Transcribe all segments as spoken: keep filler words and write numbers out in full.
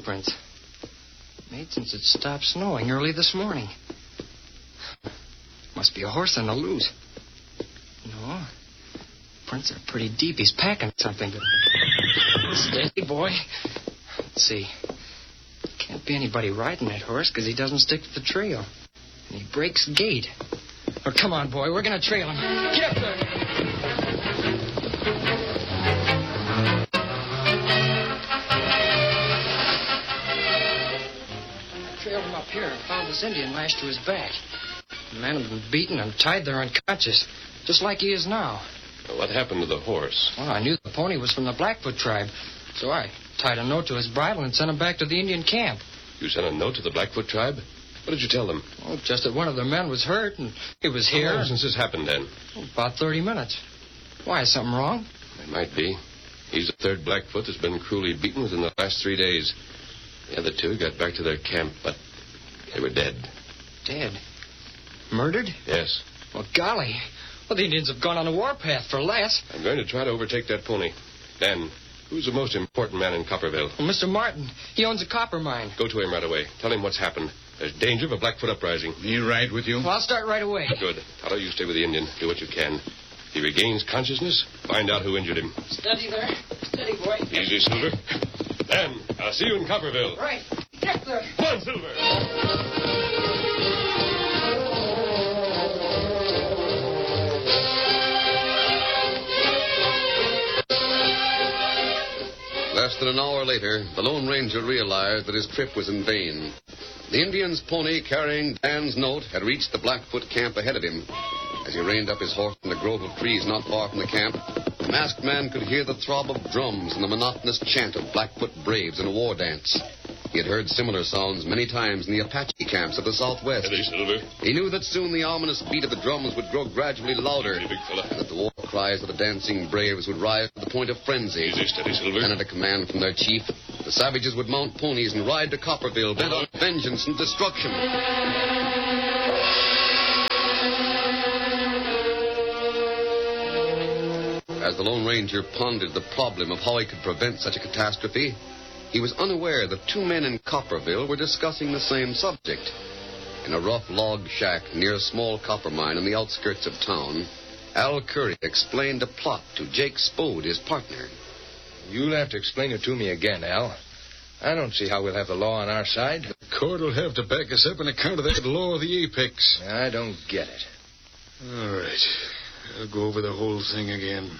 footprints. Made since it stopped snowing early this morning. Must be a horse on the loose. No. Prints are pretty deep. He's packing something. Steady, boy. Let's see. Can't be anybody riding that horse because he doesn't stick to the trail. And he breaks gait. Oh, come on, boy. We're going to trail him. Get up there. I trailed him up here and found this Indian lashed to his back. The man had been beaten and tied there unconscious, just like he is now. Well, what happened to the horse? Well, I knew the pony was from the Blackfoot tribe, so I tied a note to his bridle and sent him back to the Indian camp. You sent a note to the Blackfoot tribe? What did you tell them? Oh, just that one of their men was hurt and he was here. How long since this happened, then? Oh, about thirty minutes. Why, is something wrong? It might be. He's the third Blackfoot that's been cruelly beaten within the last three days. The other two got back to their camp, but they were dead. Dead? Murdered? Yes. Well, golly. Well, the Indians have gone on a warpath for less. I'm going to try to overtake that pony. Dan, who's the most important man in Copperville? Well, Mister Martin. He owns a copper mine. Go to him right away. Tell him what's happened. There's danger of a Blackfoot uprising. Me ride with you? Well, I'll start right away. Good. Tonto, you stay with the Indian. Do what you can. If he regains consciousness, find out who injured him. Steady there. Steady, boy. Easy, Silver. Dan, I'll see you in Copperville. Right. Get there. Come on, Silver. Less than an hour later, the Lone Ranger realized that his trip was in vain. The Indian's pony carrying Dan's note had reached the Blackfoot camp ahead of him. As he reined up his horse in a grove of trees not far from the camp, the masked man could hear the throb of drums and the monotonous chant of Blackfoot braves in a war dance. He had heard similar sounds many times in the Apache camps of the Southwest. Steady, Silver. He knew that soon the ominous beat of the drums would grow gradually louder, Steady, big fella. and that the war cries of the dancing braves would rise to the point of frenzy. Easy, steady, Silver. And at a command from their chief, the savages would mount ponies and ride to Copperville, bent on vengeance and destruction. As the Lone Ranger pondered the problem of how he could prevent such a catastrophe, he was unaware that two men in Copperville were discussing the same subject. In a rough log shack near a small copper mine on the outskirts of town, Al Curry explained a plot to Jake Spode, his partner. You'll have to explain it to me again, Al. I don't see how we'll have the law on our side. The court will have to back us up on account of that law of the Apex. I don't get it. All right. I'll go over the whole thing again.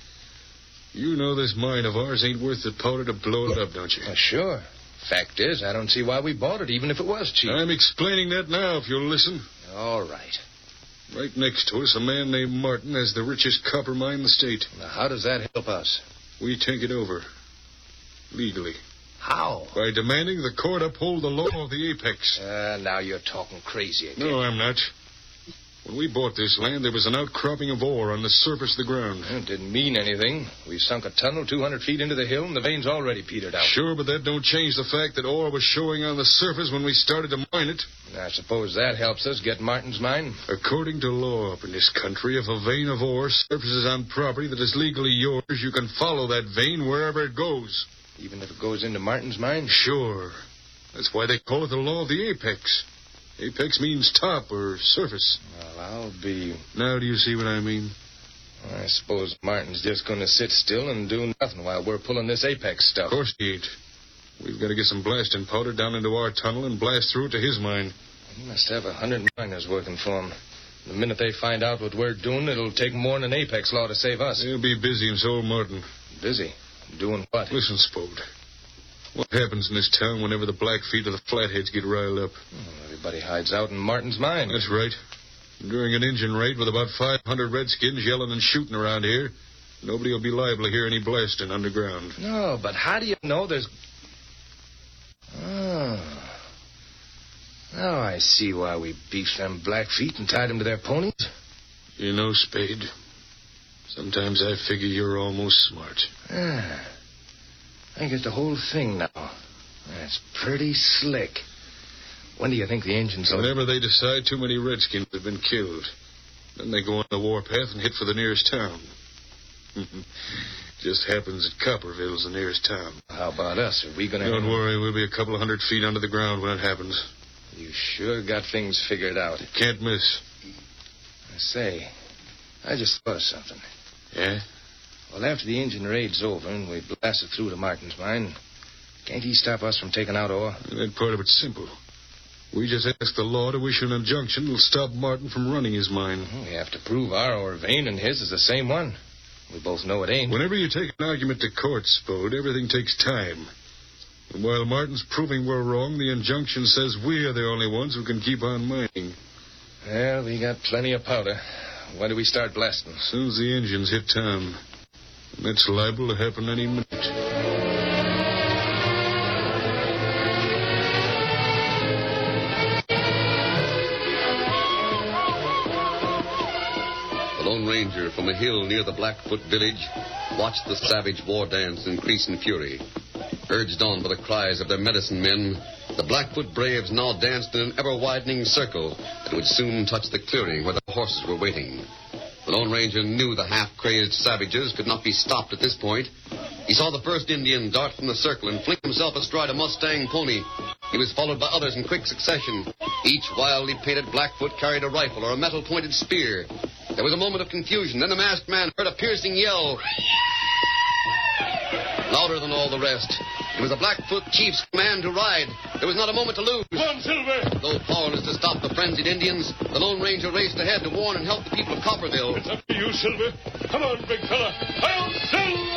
You know this mine of ours ain't worth the powder to blow it up, don't you? Well, sure. Fact is, I don't see why we bought it, even if it was cheap. I'm explaining that now, if you'll listen. All right. Right next to us, a man named Martin has the richest copper mine in the state. Now, how does that help us? We take it over. Legally. How? By demanding the court uphold the law of the Apex. Uh, now you're talking crazy again. No, I'm not. When we bought this land, there was an outcropping of ore on the surface of the ground. It didn't mean anything. We sunk a tunnel two hundred feet into the hill, and the veins already petered out. Sure, but that don't change the fact that ore was showing on the surface when we started to mine it. I suppose that helps us get Martin's mine. According to law up in this country, if a vein of ore surfaces on property that is legally yours, you can follow that vein wherever it goes. Even if it goes into Martin's mine? Sure. That's why they call it the law of the Apex. Apex means top or surface. Well, I'll be... Now do you see what I mean? I suppose Martin's just going to sit still and do nothing while we're pulling this Apex stuff. Of course he ain't. We've got to get some blasting powder down into our tunnel and blast through it to his mine. He must have a hundred miners working for him. The minute they find out what we're doing, it'll take more than an Apex law to save us. They'll be busy, and so will Martin. Busy? Doing what? Listen, Spode. What happens in this town whenever the Blackfeet or the Flatheads get riled up? Well, everybody hides out in Martin's mine. That's right. During an Indian raid with about five hundred Redskins yelling and shooting around here, nobody will be liable to hear any blasting underground. No, but how do you know there's... Oh. Now I see why we beefed them Blackfeet and tied them to their ponies. You know, Spade, sometimes I figure you're almost smart. Ah. I get the whole thing now. That's pretty slick. When do you think the engines will... Whenever they decide too many Redskins have been killed, then they go on the warpath and hit for the nearest town. Just happens that Copperville's the nearest town. How about us? Are we going to... Don't worry, we'll be a couple of hundred feet under the ground when it happens. You sure got things figured out. Can't miss. I say, I just thought of something. Yeah? Well, after the Indian raid's over and we blasted through to Martin's mine, can't he stop us from taking out ore? That part of it's simple. We just ask the law to issue an injunction that'll stop Martin from running his mine. We have to prove our ore vein and his is the same one. We both know it ain't. Whenever you take an argument to court, Spode, everything takes time. And while Martin's proving we're wrong, the injunction says we're the only ones who can keep on mining. Well, we got plenty of powder. When do we start blasting? As soon as the engines hit town. And that's liable to happen any minute. The Lone Ranger from a hill near the Blackfoot village watched the savage war dance increase in fury. Urged on by the cries of their medicine men, the Blackfoot braves now danced in an ever-widening circle that would soon touch the clearing where the horses were waiting. The Lone Ranger knew the half-crazed savages could not be stopped at this point. He saw the first Indian dart from the circle and fling himself astride a Mustang pony. He was followed by others in quick succession. Each wildly painted Blackfoot carried a rifle or a metal-pointed spear. There was a moment of confusion. Then the masked man heard a piercing yell. Louder than all the rest. It was the Blackfoot chief's command to ride. There was not a moment to lose. Come on, Silver! Though powerless to stop the frenzied Indians, the Lone Ranger raced ahead to warn and help the people of Copperville. It's up to you, Silver. Come on, big fella. I'll Silver!